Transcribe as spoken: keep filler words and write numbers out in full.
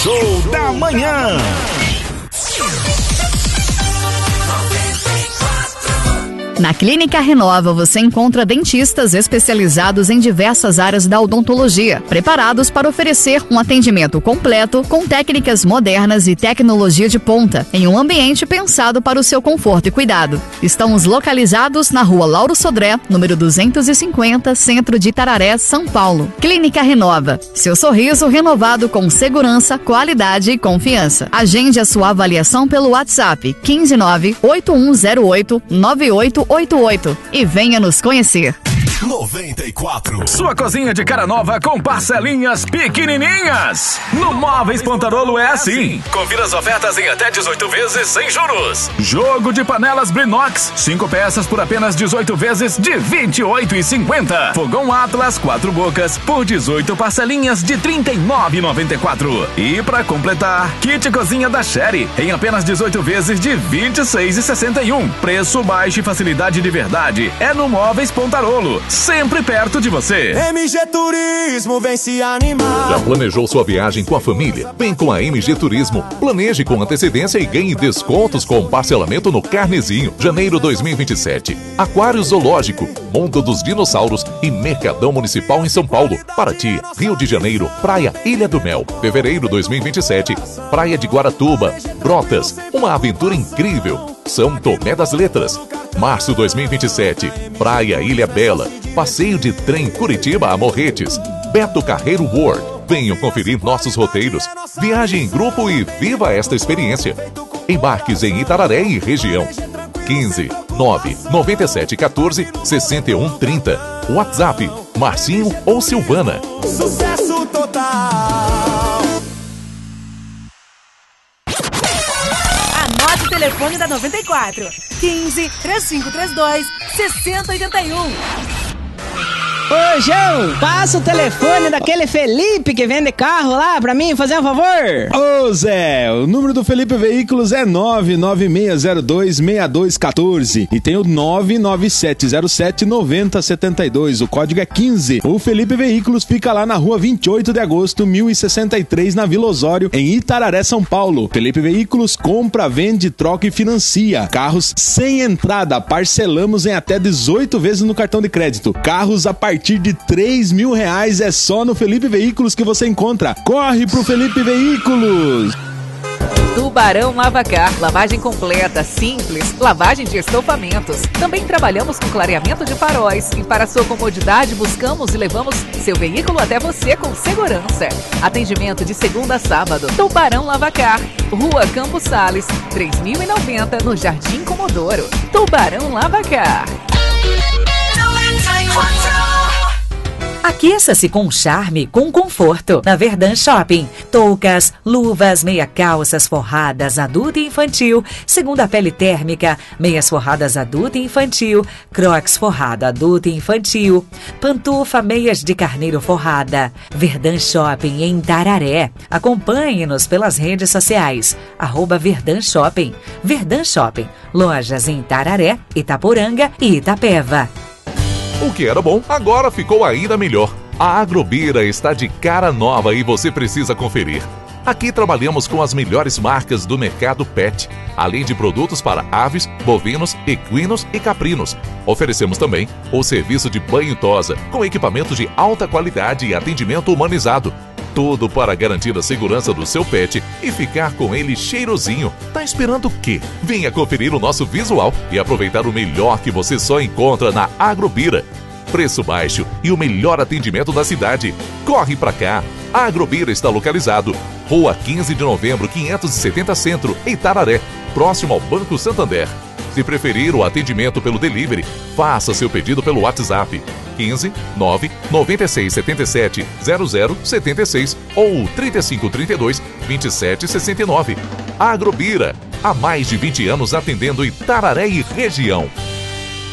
Show da Manhã. Na Clínica Renova você encontra dentistas especializados em diversas áreas da odontologia, preparados para oferecer um atendimento completo com técnicas modernas e tecnologia de ponta, em um ambiente pensado para o seu conforto e cuidado. Estamos localizados na Rua Lauro Sodré, número duzentos e cinquenta, Centro de Itararé, São Paulo. Clínica Renova, seu sorriso renovado com segurança, qualidade e confiança. Agende a sua avaliação pelo WhatsApp quinze nove oito um zero oito nove oito oito oito e venha nos conhecer. noventa e quatro. Sua cozinha de cara nova com parcelinhas pequenininhas. No Móveis Pontarolo é assim. Confira as ofertas em até dezoito vezes sem juros. Jogo de panelas Brinox, cinco peças por apenas dezoito vezes de vinte e oito reais e cinquenta centavos. Fogão Atlas, quatro bocas por dezoito parcelinhas de trinta e nove reais e noventa e quatro centavos. E para completar, kit cozinha da Sherry em apenas dezoito vezes de vinte e seis reais e sessenta e um centavos. Preço baixo e facilidade de verdade é no Móveis Pontarolo. Sempre perto de você. M G Turismo, vem se animar. Já planejou sua viagem com a família? Vem com a M G Turismo. Planeje com antecedência e ganhe descontos com parcelamento no Carnezinho. Janeiro dois mil e vinte e sete. Aquário Zoológico, Mundo dos Dinossauros e Mercadão Municipal em São Paulo. Paraty, Rio de Janeiro, Praia Ilha do Mel. Fevereiro dois mil e vinte e sete. Praia de Guaratuba, Brotas. Uma aventura incrível. São Tomé das Letras. Março dois mil e vinte e sete. Praia Ilha Bela. Passeio de trem Curitiba a Morretes. Beto Carreiro World. Venham conferir nossos roteiros. Viaje em grupo e viva esta experiência. Embarques em Itararé e região. quinze nove nove sete um quatro seis um três zero. WhatsApp Marcinho ou Silvana. Sucesso total. Anote o telefone da noventa e quatro. quinze, três cinco três dois, seis zero oito um. Ô, João, passa o telefone daquele Felipe que vende carro lá pra mim, fazer um favor. Ô, Zé, o número do Felipe Veículos é nove nove seis zero dois seis dois um quatro e tem o nove nove sete zero sete nove zero sete dois, o código é quinze. O Felipe Veículos fica lá na rua vinte e oito de agosto, mil e sessenta e três, na Vila Osório, em Itararé, São Paulo. Felipe Veículos compra, vende, troca e financia. Carros sem entrada, parcelamos em até dezoito vezes no cartão de crédito. Carros a partir A partir de três mil reais é só no Felipe Veículos que você encontra. Corre pro Felipe Veículos! Tubarão Lavacar, lavagem completa, simples, lavagem de estofamentos. Também trabalhamos com clareamento de faróis e para sua comodidade buscamos e levamos seu veículo até você com segurança. Atendimento de segunda a sábado. Tubarão Lavacar, Rua Campos Sales, três mil e noventa, no Jardim Comodoro. Tubarão Lavacar. Aqueça-se com charme, com conforto. Na Verdun Shopping. Toucas, luvas, meia calças forradas adulto e infantil, segunda pele térmica, meias forradas adulto e infantil, crocs forrada adulto e infantil, pantufa, meias de carneiro forrada. Verdun Shopping em Itararé. Acompanhe-nos pelas redes sociais. Arroba Verdun Shopping. Verdun Shopping. Lojas em Itararé, Itaporanga e Itapeva. O que era bom, agora ficou ainda melhor. A Agrobira está de cara nova e você precisa conferir. Aqui trabalhamos com as melhores marcas do mercado pet, além de produtos para aves, bovinos, equinos e caprinos. Oferecemos também o serviço de banho-tosa, com equipamentos de alta qualidade e atendimento humanizado. Tudo para garantir a segurança do seu pet e ficar com ele cheirosinho. Tá esperando o quê? Venha conferir o nosso visual e aproveitar o melhor que você só encontra na Agrobira. Preço baixo e o melhor atendimento da cidade. Corre pra cá! A Agrobira está localizado Rua quinze de novembro, quinhentos e setenta Centro, Itararé, próximo ao Banco Santander. Se preferir o atendimento pelo delivery, faça seu pedido pelo WhatsApp quinze nove nove seis sete sete zero zero sete seis ou trinta e cinco, trinta e dois, vinte e sete, sessenta e nove. Agrobira, há mais de vinte anos atendendo Itararé e região.